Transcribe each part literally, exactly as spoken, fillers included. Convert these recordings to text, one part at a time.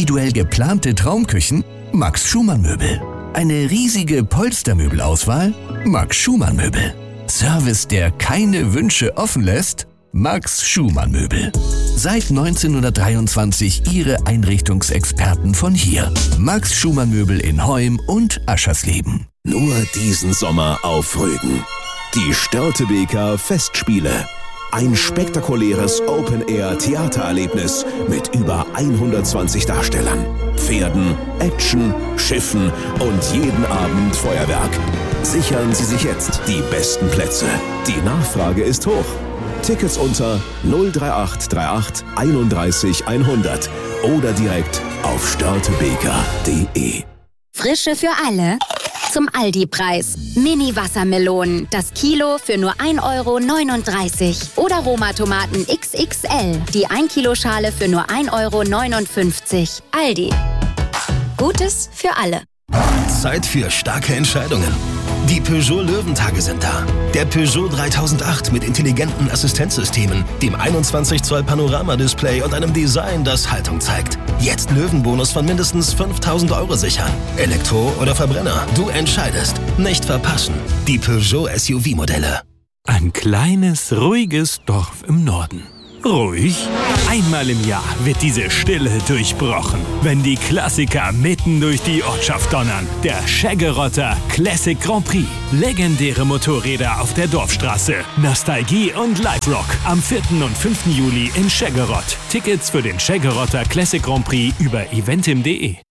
individuell geplante Traumküchen? Max Schumann Möbel. Eine riesige Polstermöbelauswahl? Max Schumann Möbel. Service, der keine Wünsche offen lässt? Max Schumann Möbel. Seit neunzehnhundertdreiundzwanzig Ihre Einrichtungsexperten von hier. Max Schumann Möbel in Heum und Aschersleben. Nur diesen Sommer auf Rügen. Die Störtebeker Festspiele. Ein spektakuläres Open-Air-Theatererlebnis mit über hundertzwanzig Darstellern, Pferden, Action, Schiffen und jeden Abend Feuerwerk. Sichern Sie sich jetzt die besten Plätze. Die Nachfrage ist hoch. Tickets unter null drei acht drei acht einunddreißig hundert oder direkt auf störtebeker punkt de. Frische für alle zum Aldi-Preis. Mini-Wassermelonen, das Kilo für nur ein Euro neununddreißig. Oder Roma-Tomaten X X L, die ein Kilo Schale für nur ein Euro neunundfünfzig. Aldi. Gutes für alle. Zeit für starke Entscheidungen. Die Peugeot Löwentage sind da. Der Peugeot dreitausendacht mit intelligenten Assistenzsystemen, dem einundzwanzig Zoll Panoramadisplay und einem Design, das Haltung zeigt. Jetzt Löwenbonus von mindestens fünftausend Euro sichern. Elektro oder Verbrenner, du entscheidest. Nicht verpassen. Die Peugeot S U V-Modelle. Ein kleines, ruhiges Dorf im Norden. Ruhig? Einmal im Jahr wird diese Stille durchbrochen, wenn die Klassiker mitten durch die Ortschaft donnern. Der Scheggerotter Classic Grand Prix. Legendäre Motorräder auf der Dorfstraße. Nostalgie und Live-Rock. Am vierten und fünften Juli in Scheggerott. Tickets für den Scheggerotter Classic Grand Prix über eventim punkt de.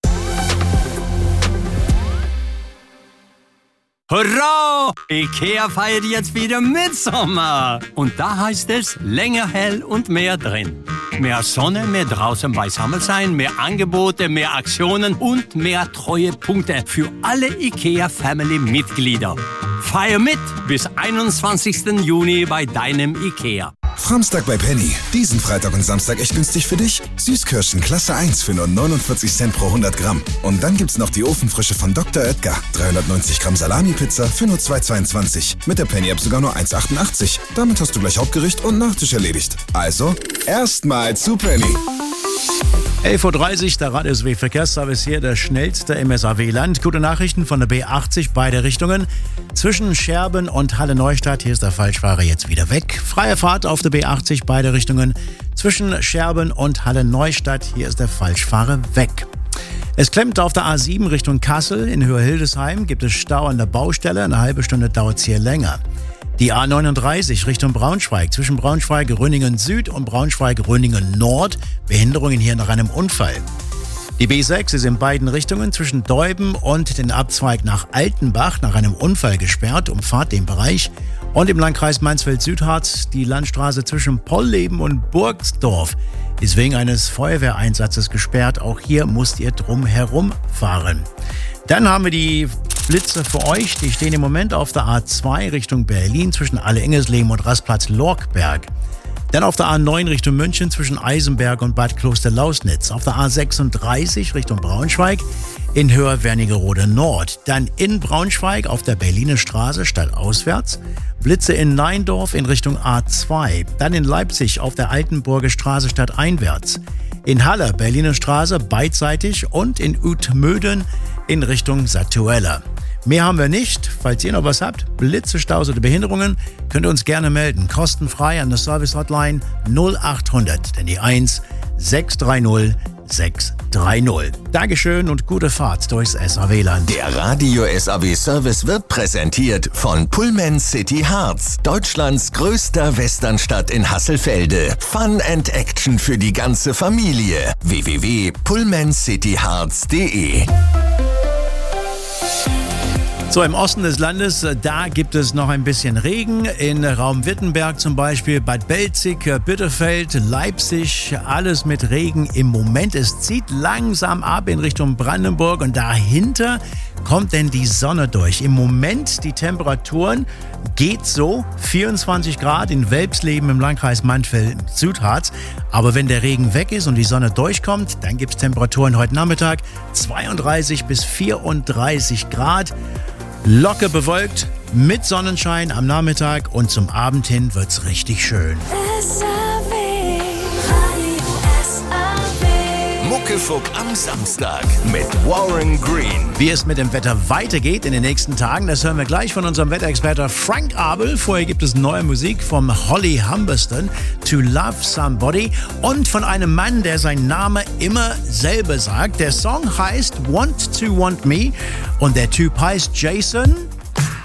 Hurra! Ikea feiert jetzt wieder Mitsommer. Und da heißt es länger hell und mehr drin. Mehr Sonne, mehr draußen beisammen sein, mehr Angebote, mehr Aktionen und mehr Treuepunkte für alle Ikea-Family-Mitglieder. Feier mit bis einundzwanzigsten Juni bei deinem Ikea. Framstag bei Penny. Diesen Freitag und Samstag echt günstig für dich. Süßkirschen Klasse eins für nur neunundvierzig Cent pro hundert Gramm. Und dann gibt's noch die Ofenfrische von Doktor Oetker. dreihundertneunzig Gramm Salami-Pizza für nur zwei Euro zweiundzwanzig. Mit der Penny-App sogar nur eins Euro achtundachtzig. Damit hast du gleich Hauptgericht und Nachtisch erledigt. Also, erstmal zu Penny. elf Uhr dreißig, der Radio S W Verkehrsservice hier, der schnellste im S A W-Land. Gute Nachrichten von der B achtzig, beide Richtungen. Zwischen Scherben und Halle-Neustadt, hier ist der Falschfahrer jetzt wieder weg. Freie Fahrt auf der B achtzig, beide Richtungen. Zwischen Scherben und Halle-Neustadt, hier ist der Falschfahrer weg. Es klemmt auf der A sieben Richtung Kassel. In Höhe Hildesheim gibt es Stau an der Baustelle. Eine halbe Stunde dauert es hier länger. Die A neununddreißig Richtung Braunschweig, zwischen Braunschweig-Rönningen Süd und Braunschweig-Rönningen Nord, Behinderungen hier nach einem Unfall. Die B sechs ist in beiden Richtungen zwischen Deuben und den Abzweig nach Altenbach nach einem Unfall gesperrt, umfahrt den Bereich. Und im Landkreis Mansfeld-Südharz die Landstraße zwischen Polleben und Burgsdorf ist wegen eines Feuerwehreinsatzes gesperrt. Auch hier müsst ihr drum herum fahren. Dann haben wir die Blitze für euch. Die stehen im Moment auf der A zwei Richtung Berlin zwischen Alle-Ingesleben und Rastplatz-Lorkberg. Dann auf der A neun Richtung München zwischen Eisenberg und Bad Kloster-Lausnitz. Auf der A sechsunddreißig Richtung Braunschweig in Höhe Wernigerode Nord. Dann in Braunschweig auf der Berliner Straße stadtauswärts. Blitze in Neindorf in Richtung A zwei. Dann in Leipzig auf der Altenburger Straße stadteinwärts. In Halle Berliner Straße beidseitig und in Utmöden in Richtung Satuella. Mehr haben wir nicht. Falls ihr noch was habt, Blitze, Staus oder Behinderungen, könnt ihr uns gerne melden. Kostenfrei an der Service-Hotline null achthundert, denn die eins sechs drei null sechs drei null. Dankeschön und gute Fahrt durchs S A W-Land. Der Radio S A W-Service wird präsentiert von Pullman City Harz, Deutschlands größter Westernstadt in Hasselfelde. Fun and Action für die ganze Familie. w w w punkt pullman city harz punkt de. So, im Osten des Landes, da gibt es noch ein bisschen Regen. In Raum Wittenberg zum Beispiel, Bad Belzig, Bitterfeld, Leipzig, alles mit Regen im Moment. Es zieht langsam ab in Richtung Brandenburg und dahinter kommt denn die Sonne durch. Im Moment die Temperaturen geht so, vierundzwanzig Grad in Welpsleben im Landkreis Mansfeld-Südharz. Aber wenn der Regen weg ist und die Sonne durchkommt, dann gibt es Temperaturen heute Nachmittag zweiunddreißig bis vierunddreißig Grad. Locker bewölkt, mit Sonnenschein am Nachmittag und zum Abend hin wird's richtig schön. S A W, Radio S A W. Mucke Muckefuck am Samstag mit Warren Green. Wie es mit dem Wetter weitergeht in den nächsten Tagen, das hören wir gleich von unserem Wetterexperten Frank Abel. Vorher gibt es neue Musik vom Holly Humberston, To Love Somebody, und von einem Mann, der seinen Namen immer selber sagt. Der Song heißt Want to Want Me und der Typ heißt Jason